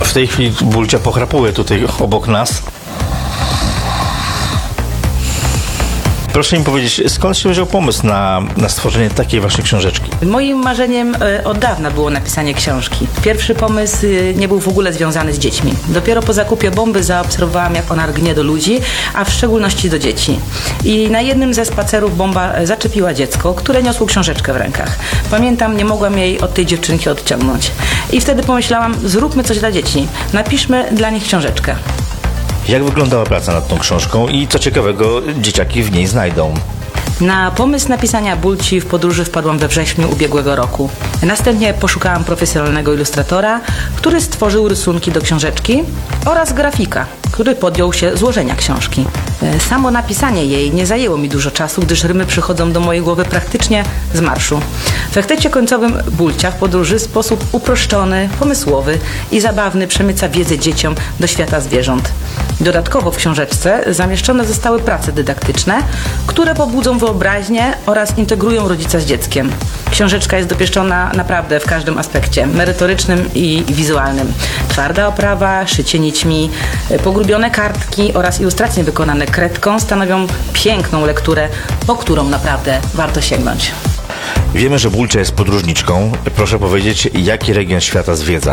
W tej chwili Bulcia pochrapuje tutaj obok nas. Proszę mi powiedzieć, skąd się wziął pomysł na stworzenie takiej właśnie książeczki? Moim marzeniem od dawna było napisanie książki. Pierwszy pomysł nie był w ogóle związany z dziećmi. Dopiero po zakupie bomby zaobserwowałam, jak ona rgnie do ludzi, a w szczególności do dzieci. I na jednym ze spacerów bomba zaczepiła dziecko, które niosło książeczkę w rękach. Pamiętam, nie mogłam jej od tej dziewczynki odciągnąć. I wtedy pomyślałam, zróbmy coś dla dzieci. Napiszmy dla nich książeczkę. Jak wyglądała praca nad tą książką i co ciekawego dzieciaki w niej znajdą? Na pomysł napisania Bulci w podróży wpadłam we wrześniu ubiegłego roku. Następnie poszukałam profesjonalnego ilustratora, który stworzył rysunki do książeczki oraz grafika, który podjął się złożenia książki. Samo napisanie jej nie zajęło mi dużo czasu, gdyż rymy przychodzą do mojej głowy praktycznie z marszu. W eftecie końcowym Bulcia w podróży w sposób uproszczony, pomysłowy i zabawny przemyca wiedzę dzieciom do świata zwierząt. Dodatkowo w książeczce zamieszczone zostały prace dydaktyczne, które pobudzą wyobraźnię oraz integrują rodzica z dzieckiem. Książeczka jest dopieszczona naprawdę w każdym aspekcie, merytorycznym i wizualnym. Twarda oprawa, szycie nićmi, pogrubione kartki oraz ilustracje wykonane kredką stanowią piękną lekturę, po którą naprawdę warto sięgnąć. Wiemy, że Bulcia jest podróżniczką. Proszę powiedzieć, jaki region świata zwiedza?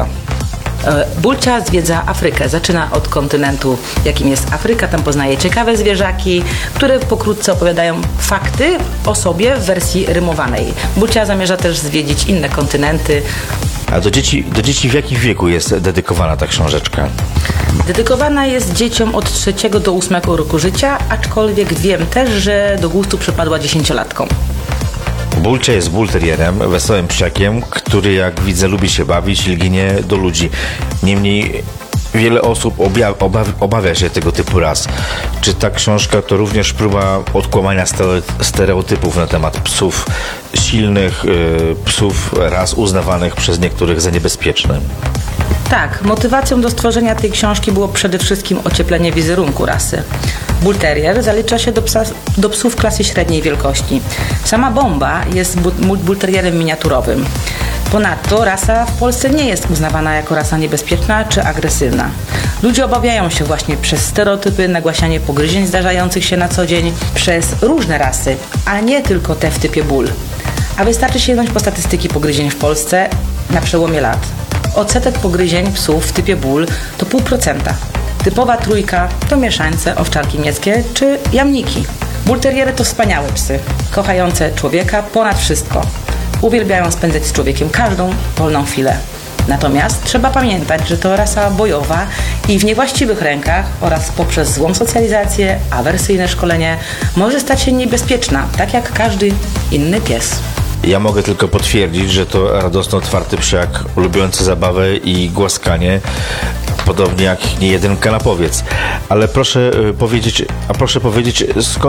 Bulcia zwiedza Afrykę. Zaczyna od kontynentu, jakim jest Afryka. Tam poznaje ciekawe zwierzaki, które pokrótce opowiadają fakty o sobie w wersji rymowanej. Bulcia zamierza też zwiedzić inne kontynenty. A do dzieci w jakim wieku jest dedykowana ta książeczka? Dedykowana jest dzieciom od 3 do 8 roku życia, aczkolwiek wiem też, że do gustu przypadła 10-latkom. Bulcia jest bulterierem, wesołym psiakiem, który jak widzę lubi się bawić i lgnie do ludzi. Niemniej wiele osób obawia się tego typu ras. Czy ta książka to również próba odkłamania stereotypów na temat psów silnych, psów ras uznawanych przez niektórych za niebezpieczne? Tak, motywacją do stworzenia tej książki było przede wszystkim ocieplenie wizerunku rasy. Bull Terrier zalicza się do psów klasy średniej wielkości. Sama Bomba jest Bull Terrierem miniaturowym. Ponadto rasa w Polsce nie jest uznawana jako rasa niebezpieczna czy agresywna. Ludzie obawiają się właśnie przez stereotypy, nagłaśnianie pogryzień zdarzających się na co dzień przez różne rasy, a nie tylko te w typie Bull. A wystarczy sięgnąć po statystyki pogryzień w Polsce na przełomie lat. Odsetek pogryzień psów w typie Bull to 0,5%. Typowa trójka to mieszańce, owczarki niemieckie czy jamniki. Bull Terriery to wspaniałe psy, kochające człowieka ponad wszystko. Uwielbiają spędzać z człowiekiem każdą wolną chwilę. Natomiast trzeba pamiętać, że to rasa bojowa i w niewłaściwych rękach oraz poprzez złą socjalizację, awersyjne szkolenie może stać się niebezpieczna, tak jak każdy inny pies. Ja mogę tylko potwierdzić, że to radosno otwarty psiak, lubiący zabawę i głaskanie, podobnie jak niejeden kanapowiec. Ale proszę powiedzieć,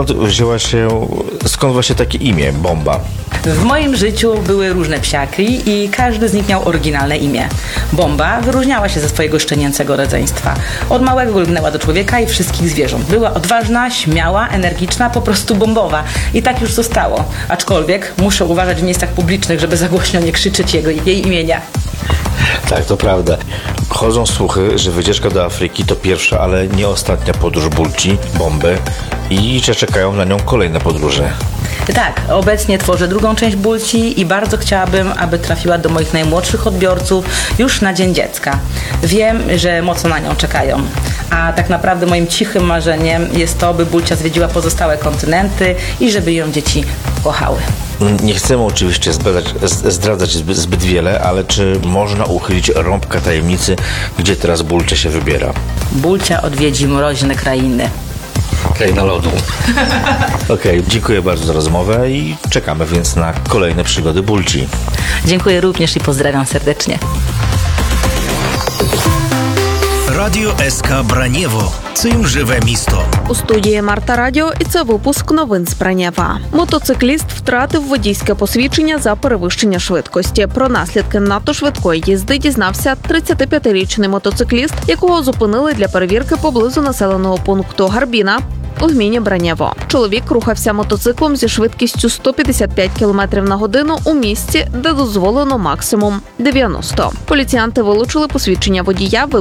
skąd właśnie takie imię, Bomba? W moim życiu były różne psiaki i każdy z nich miał oryginalne imię. Bomba wyróżniała się ze swojego szczenięcego rodzeństwa. Od małego lgnęła do człowieka i wszystkich zwierząt. Była odważna, śmiała, energiczna, po prostu bombowa. I tak już zostało. Aczkolwiek muszę uważać w miejscach publicznych, żeby za głośno nie krzyczeć jej imienia. Tak, to prawda. Chodzą słuchy, że wycieczka do Afryki to pierwsza, ale nie ostatnia podróż Bulci, Bomby i że czekają na nią kolejne podróże. Tak, obecnie tworzę drugą część Bulci i bardzo chciałabym, aby trafiła do moich najmłodszych odbiorców już na Dzień Dziecka. Wiem, że mocno na nią czekają. A tak naprawdę moim cichym marzeniem jest to, by Bulcia zwiedziła pozostałe kontynenty i żeby ją dzieci kochały. Nie chcemy oczywiście zdradzać zbyt wiele, ale czy można uchylić rąbka tajemnicy, gdzie teraz Bulcia się wybiera? Bulcia odwiedzi mroźne krainy. Kraina lodu. Okej, dziękuję bardzo za rozmowę i czekamy więc na kolejne przygody Bulci. Dziękuję również i pozdrawiam serdecznie. Радіо СК Бранєво. Цим живе місто. У студії Марта Радіо і це випуск новин з Бранєва. Мотоцикліст втратив водійське посвідчення за перевищення швидкості. Про наслідки надто швидкої їзди дізнався 35-річний мотоцикліст, якого зупинили для перевірки поблизу населеного пункту Гарбіна у гміні Бранєво. Чоловік рухався мотоциклом зі швидкістю 155 км на годину у місці, де дозволено максимум 90. Поліціянти вилучили посвідчення водія,